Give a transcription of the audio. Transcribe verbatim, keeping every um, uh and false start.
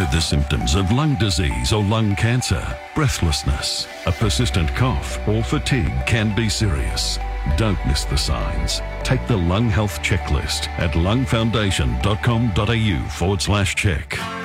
with the symptoms of lung disease or lung cancer, breathlessness, a persistent cough or fatigue can be serious. Don't miss the signs. Take the Lung Health Checklist at lungfoundation.com.au forward slash check.